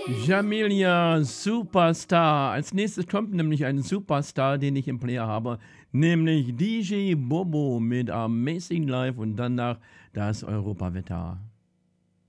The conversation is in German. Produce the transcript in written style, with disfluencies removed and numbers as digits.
Jamilia Superstar. Als nächstes kommt nämlich ein Superstar, den ich im Player habe, nämlich DJ Bobo mit Amazing Life und danach das Europawetter.